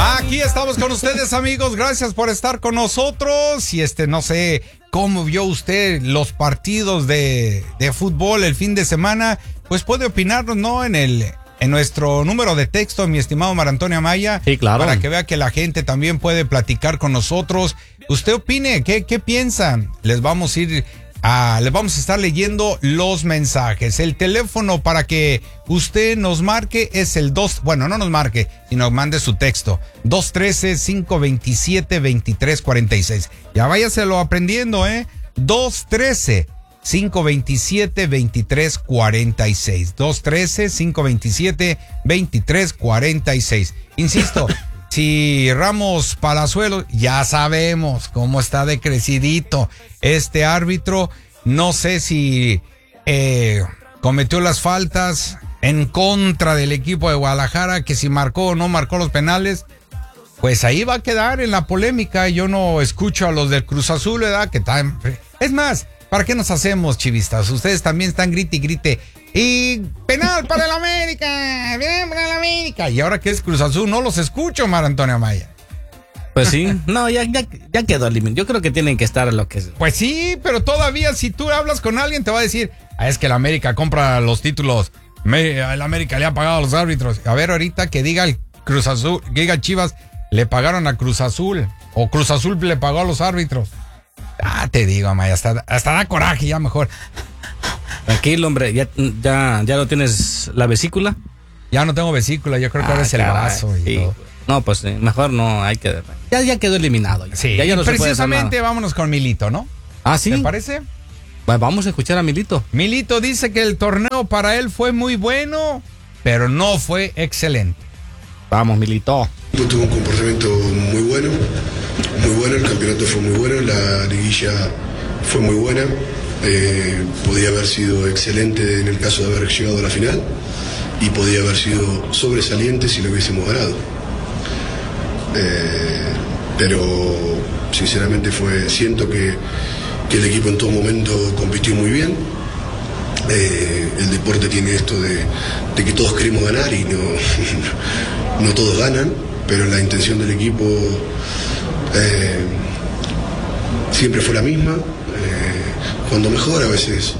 Aquí estamos con ustedes, amigos. Gracias por estar con nosotros. Y no sé cómo vio usted los partidos de fútbol el fin de semana. Pues puede opinarnos, ¿no? En nuestro número de texto, mi estimado Mar Antonio Amaya. Sí, claro. Para que vea que la gente también puede platicar con nosotros. Usted opine, ¿qué piensan? Les vamos a estar leyendo los mensajes. El teléfono para que usted nos marque es el no nos marque, sino mande su texto. 213-527-2346. Ya váyaselo aprendiendo, 213-527-2346. 213-527-2346. Insisto, si Ramos Palazuelos, ya sabemos cómo está decrecidito este árbitro. No sé si cometió las faltas en contra del equipo de Guadalajara, que si marcó o no marcó los penales. Pues ahí va a quedar en la polémica. Yo no escucho a los del Cruz Azul, ¿verdad? Es más, ¿para qué nos hacemos, chivistas? Ustedes también están grite y grite. Y penal para el América, bien para el América. Y ahora que es Cruz Azul, no los escucho, Mar Antonio Amaya. Pues sí, no, ya quedó eliminado. Yo creo que tienen que estar lo que es. Pues sí, pero todavía si tú hablas con alguien te va a decir, es que el América compra los títulos. El América le ha pagado a los árbitros. A ver, ahorita que diga el Cruz Azul, que diga Chivas, le pagaron a Cruz Azul. O Cruz Azul le pagó a los árbitros. Te digo, Amaya, hasta da coraje, ya mejor. Tranquilo, hombre, ya no tienes la vesícula. Ya no tengo vesícula, yo creo que ahora es el vaso. Sí. No, pues mejor no, hay que... Ya quedó eliminado. Sí, ya no precisamente vámonos con Milito, ¿no? Ah, ¿sí? ¿Te parece? Pues vamos a escuchar a Milito. Milito dice que el torneo para él fue muy bueno, pero no fue excelente. Vamos, Milito. Tuvo un comportamiento muy bueno, el campeonato fue muy bueno, la liguilla fue muy buena. Podía haber sido excelente en el caso de haber llegado a la final y podía haber sido sobresaliente si lo hubiésemos ganado. Pero sinceramente siento que el equipo en todo momento compitió muy bien. El deporte tiene esto de que todos queremos ganar y no todos ganan, pero la intención del equipo siempre fue la misma. Jugando mejor, a veces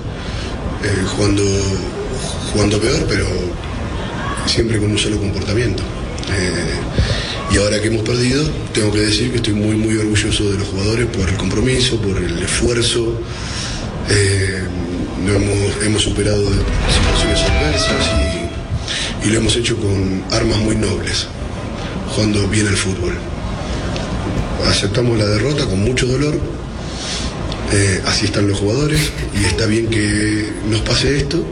jugando peor, pero siempre con un solo comportamiento. Y ahora que hemos perdido, tengo que decir que estoy muy, muy orgulloso de los jugadores por el compromiso, por el esfuerzo. Hemos superado situaciones adversas y lo hemos hecho con armas muy nobles, jugando bien el fútbol. Aceptamos la derrota con mucho dolor. Así están los jugadores y está bien que nos pase esto.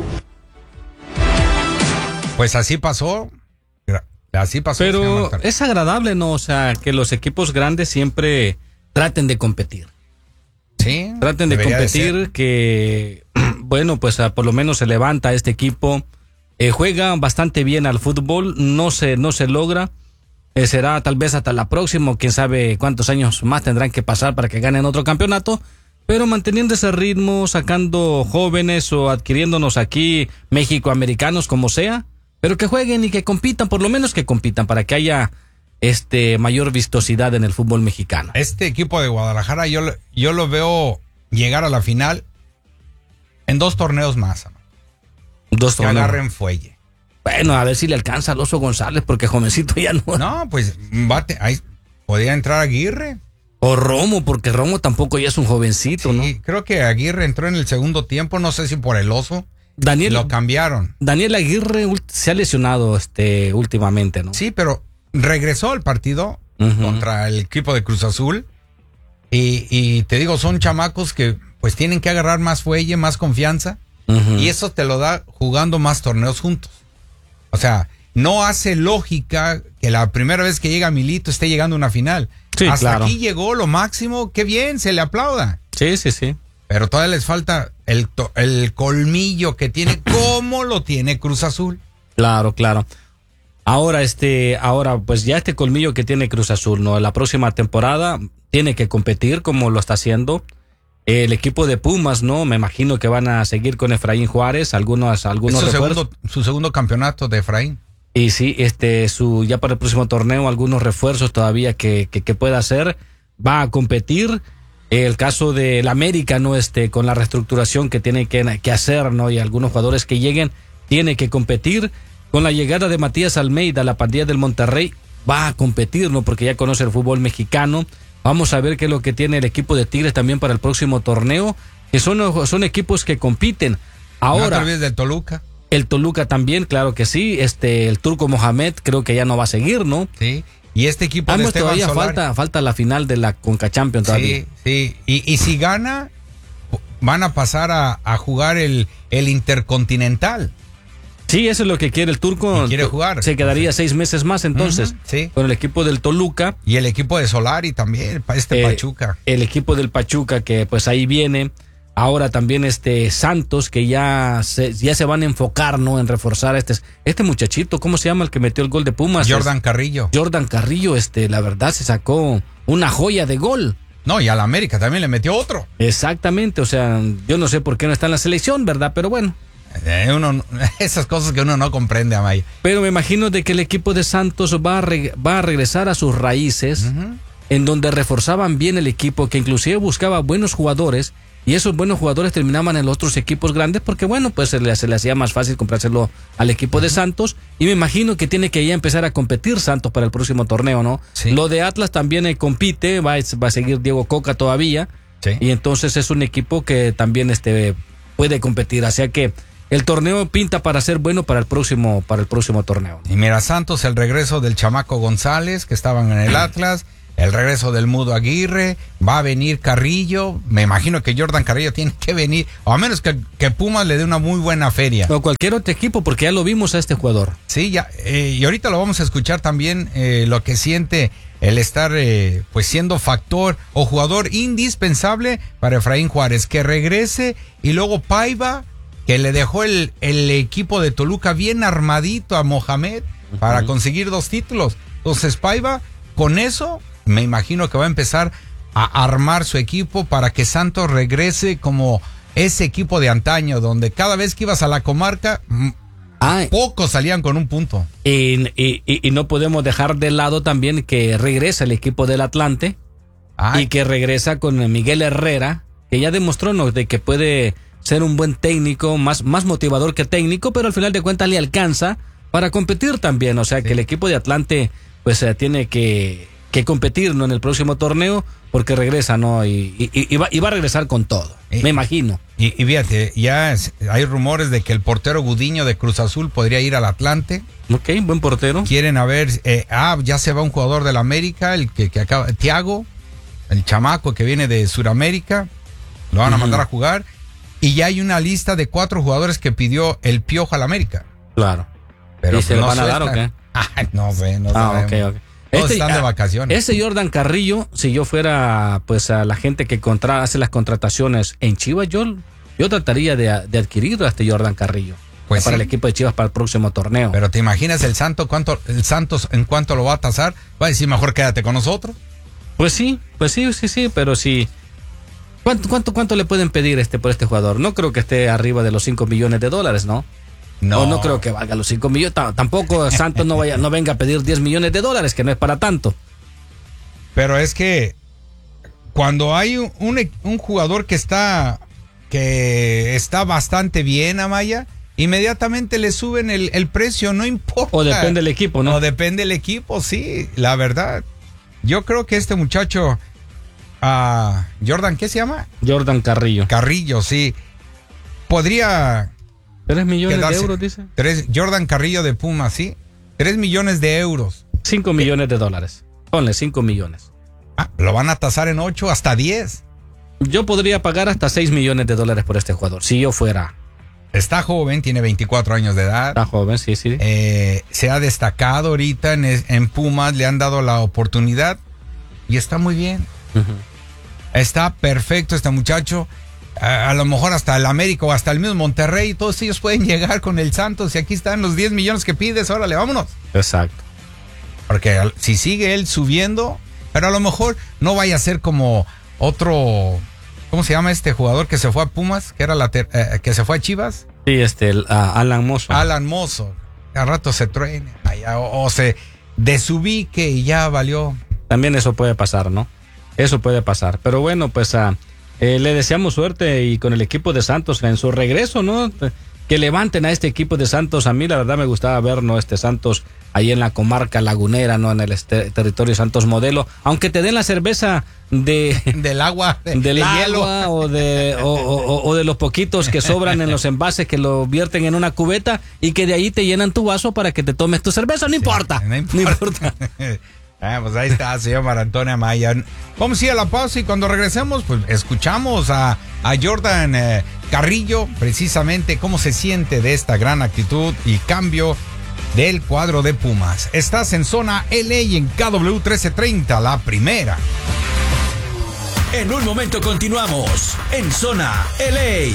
Pues así pasó. Pero es agradable, ¿no? O sea, que los equipos grandes siempre traten de competir. Sí. Traten de competir, que, bueno, pues por lo menos se levanta este equipo. Juega bastante bien al fútbol, no se logra. Será tal vez hasta la próxima, quién sabe cuántos años más tendrán que pasar para que ganen otro campeonato. Pero manteniendo ese ritmo, sacando jóvenes o adquiriéndonos aquí México-americanos, como sea, pero que jueguen y que compitan, por lo menos que compitan, para que haya mayor vistosidad en el fútbol mexicano. Este equipo de Guadalajara yo lo veo llegar a la final en 2 torneos más. 2 torneos. Que agarren fuelle. Bueno, a ver si le alcanza al Oso González, porque jovencito ya no. No, pues ahí podría entrar Aguirre. O Romo, porque Romo tampoco ya es un jovencito, sí, ¿no? Creo que Aguirre entró en el segundo tiempo, no sé si por el Oso. Lo cambiaron. Daniel Aguirre se ha lesionado últimamente, ¿no? Sí, pero regresó al partido contra el equipo de Cruz Azul. Y te digo, son chamacos que pues tienen que agarrar más fuelle, más confianza. Y eso te lo da jugando más torneos juntos. O sea, no hace lógica que la primera vez que llega Milito esté llegando a una final. Sí, hasta claro. Aquí llegó lo máximo, qué bien, se le aplauda. Sí. Pero todavía les falta el colmillo que tiene, como lo tiene Cruz Azul. Claro. Ahora, pues ya este colmillo que tiene Cruz Azul, ¿no? La próxima temporada tiene que competir como lo está haciendo. El equipo de Pumas, ¿no? Me imagino que van a seguir con Efraín Juárez, algunos es su segundo campeonato de Efraín. Y sí, ya para el próximo torneo, algunos refuerzos todavía que pueda hacer, va a competir. El caso del América, ¿no? Con la reestructuración que tiene que hacer, ¿no? Y algunos jugadores que lleguen, tiene que competir. Con la llegada de Matías Almeida, la pandilla del Monterrey, va a competir, ¿no? Porque ya conoce el fútbol mexicano. Vamos a ver qué es lo que tiene el equipo de Tigres también para el próximo torneo, que son equipos que compiten. Ahora, no te olvides del Toluca. El Toluca también, claro que sí. El Turco Mohamed creo que ya no va a seguir, ¿no? Sí. Y este equipo de Esteban todavía Solari, falta la final de la Conca Champions todavía. Sí. Y si gana, van a pasar a jugar el Intercontinental. Sí, eso es lo que quiere el Turco. Quiere jugar. Se quedaría 6 meses más entonces. Sí. Con el equipo del Toluca. Y el equipo de Solari también, Pachuca. El equipo del Pachuca que pues ahí viene. Ahora también Santos, que ya se van a enfocar, ¿no? En reforzar este muchachito, ¿cómo se llama el que metió el gol de Pumas? Jordan Carrillo. Jordan Carrillo, la verdad se sacó una joya de gol. No, y al América también le metió otro. Exactamente, o sea, yo no sé por qué no está en la selección, ¿verdad? Pero bueno. Esas cosas que uno no comprende, Amaya. Pero me imagino de que el equipo de Santos va a regresar a sus raíces, en donde reforzaban bien el equipo, que inclusive buscaba buenos jugadores, y esos buenos jugadores terminaban en los otros equipos grandes, porque bueno, pues se le hacía más fácil comprárselo al equipo de Santos, y me imagino que tiene que ya empezar a competir Santos para el próximo torneo, ¿no? Sí. Lo de Atlas también compite, va a seguir Diego Coca todavía, sí. Y entonces es un equipo que también puede competir, o sea que el torneo pinta para ser bueno para el próximo torneo. Y mira, Santos, el regreso del chamaco González, que estaban en el Atlas, el regreso del Mudo Aguirre, va a venir Carrillo, me imagino que Jordan Carrillo tiene que venir, o a menos que Pumas le dé una muy buena feria. O cualquier otro equipo, porque ya lo vimos a este jugador. Sí, ya, y ahorita lo vamos a escuchar también, lo que siente el estar pues siendo factor o jugador indispensable para Efraín Juárez, que regrese, y luego Paiva, que le dejó el equipo de Toluca bien armadito a Mohamed para conseguir 2 títulos. Entonces Paiva, con eso, me imagino que va a empezar a armar su equipo para que Santos regrese como ese equipo de antaño, donde cada vez que ibas a la comarca, pocos salían con un punto. Y no podemos dejar de lado también que regresa el equipo del Atlante, y que regresa con Miguel Herrera, que ya demostró, ¿no?, de que puede ser un buen técnico, más motivador que técnico, pero al final de cuentas le alcanza para competir también. O sea que el equipo de Atlante pues tiene que competir, ¿no?, en el próximo torneo, porque regresa, ¿no? Y va a regresar con todo, me imagino. Y fíjate, ya hay rumores de que el portero Gudiño de Cruz Azul podría ir al Atlante. Ok, buen portero. Quieren ya se va un jugador del América, el que acaba, Thiago, el chamaco que viene de Sudamérica, lo van a mandar a jugar. Y ya hay una lista de 4 jugadores que pidió el Piojo al América. Claro. Pero ¿Y se lo van a dar o qué? No sé, no sabemos. Okay. Todos están de vacaciones. Ese Jordan Carrillo, si yo fuera pues a la gente que hace las contrataciones en Chivas, yo trataría de adquirir a este Jordan Carrillo. Pues para el equipo de Chivas para el próximo torneo. Pero ¿te imaginas el Santos en cuánto lo va a tasar? Va a decir, mejor quédate con nosotros. Pues sí, pero sí. ¿Cuánto le pueden pedir por este jugador? No creo que esté arriba de los $5 millones, ¿no? No creo que valga los 5 millones. Tampoco Santos no venga a pedir $10 millones, que no es para tanto. Pero es que cuando hay un jugador que está bastante bien, Amaya, inmediatamente le suben el precio, no importa. O depende del equipo, ¿no? O depende del equipo, sí, la verdad. Yo creo que este muchacho, Jordan, ¿qué se llama? Jordan Carrillo. Carrillo, sí. Podría 3 millones de euros, dice. Jordan Carrillo de Pumas, sí. 3 millones de euros. $5 millones. Ponle 5 millones. Lo van a tasar en 8 hasta 10. Yo podría pagar hasta $6 millones por este jugador, si yo fuera. Está joven, tiene 24 años de edad. Está joven, sí. Se ha destacado ahorita en Pumas, le han dado la oportunidad y está muy bien. Está perfecto este muchacho. A lo mejor hasta el América o hasta el mismo Monterrey, todos ellos pueden llegar con el Santos y aquí están los 10 millones que pides, órale, vámonos. Exacto. Porque si sigue él subiendo, pero a lo mejor no vaya a ser como otro, ¿cómo se llama este jugador que se fue a Pumas? Que era que se fue a Chivas. Sí, Alan Mozo. Alan Mozo. al rato se truene allá, o se desubique y ya valió. También eso puede pasar, ¿no? Eso puede pasar. Pero bueno, pues le deseamos suerte y con el equipo de Santos en su regreso, ¿no? Que levanten a este equipo de Santos. A mí la verdad me gustaba ver, ¿no? Santos ahí en la comarca lagunera, ¿no? En el territorio Santos Modelo. Aunque te den la cerveza del agua, del hielo o de los poquitos que sobran en los envases que lo vierten en una cubeta y que de ahí te llenan tu vaso para que te tomes tu cerveza. No importa. No importa. Pues ahí está, señor Marantonio Amaya. Vamos a ir a la pausa y cuando regresemos, pues escuchamos a Jordan Carrillo, precisamente cómo se siente de esta gran actitud y cambio del cuadro de Pumas. Estás en Zona LA y en KW 1330, la primera. En un momento continuamos en Zona LA.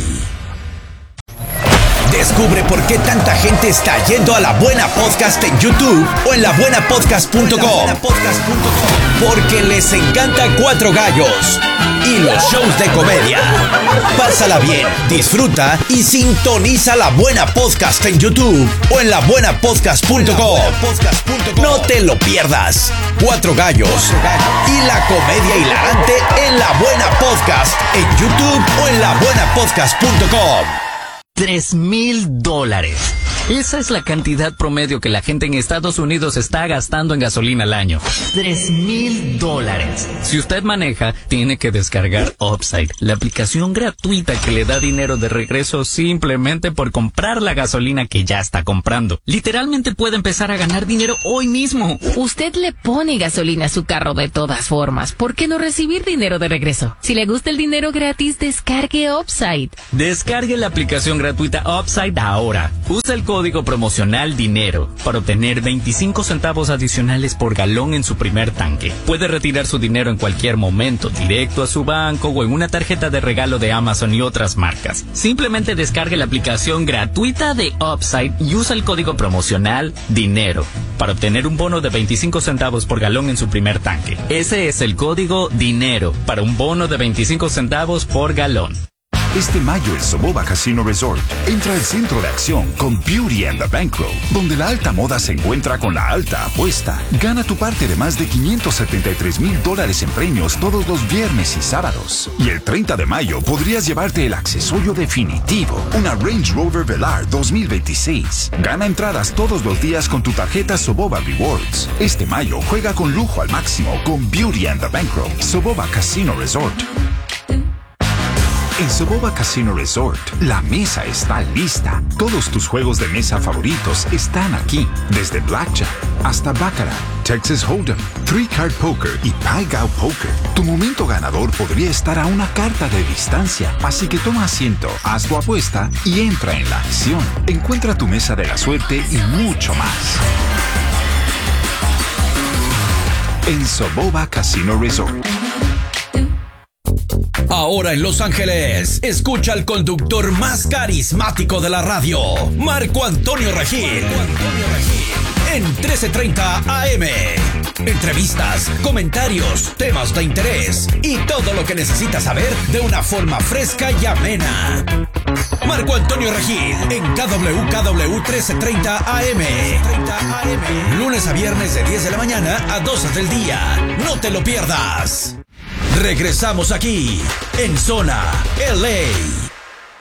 Descubre por qué tanta gente está yendo a La Buena Podcast en YouTube o en labuenapodcast.com. Porque les encanta Cuatro Gallos y los shows de comedia. Pásala bien, disfruta y sintoniza La Buena Podcast en YouTube o en labuenapodcast.com. No te lo pierdas. Cuatro Gallos y la comedia hilarante en La Buena Podcast en YouTube o en labuenapodcast.com. $3,000. Esa es la cantidad promedio que la gente en Estados Unidos está gastando en gasolina al año. $3,000. Si usted maneja, tiene que descargar Upside, la aplicación gratuita que le da dinero de regreso simplemente por comprar la gasolina que ya está comprando. Literalmente puede empezar a ganar dinero hoy mismo. Usted le pone gasolina a su carro de todas formas. ¿Por qué no recibir dinero de regreso? Si le gusta el dinero gratis, descargue Upside. Descargue la aplicación gratuita Upside ahora. Usa el código promocional DINERO para obtener 25 centavos adicionales por galón en su primer tanque. Puede retirar su dinero en cualquier momento, directo a su banco o en una tarjeta de regalo de Amazon y otras marcas. Simplemente descargue la aplicación gratuita de Upside y usa el código promocional DINERO para obtener un bono de 25 centavos por galón en su primer tanque. Ese es el código DINERO para un bono de 25 centavos por galón. Este mayo el Soboba Casino Resort entra al centro de acción con Beauty and the Bankroll, donde la alta moda se encuentra con la alta apuesta. Gana tu parte de más de $573,000 en premios todos los viernes y sábados. Y el 30 de mayo podrías llevarte el accesorio definitivo, una Range Rover Velar 2026. Gana entradas todos los días con tu tarjeta Soboba Rewards. Este mayo juega con lujo al máximo con Beauty and the Bankroll, Soboba Casino Resort. En Soboba Casino Resort, la mesa está lista. Todos tus juegos de mesa favoritos están aquí. Desde Blackjack hasta Baccarat, Texas Hold'em, Three Card Poker y Pai Gow Poker. Tu momento ganador podría estar a una carta de distancia. Así que toma asiento, haz tu apuesta y entra en la acción. Encuentra tu mesa de la suerte y mucho más en Soboba Casino Resort. Ahora en Los Ángeles, escucha al conductor más carismático de la radio, Marco Antonio Regil. En 1330 AM. Entrevistas, comentarios, temas de interés y todo lo que necesitas saber de una forma fresca y amena. Marco Antonio Regil en KW 1330 AM. Lunes a viernes de 10 de la mañana a 12 del día. No te lo pierdas. Regresamos aquí en Zona LA.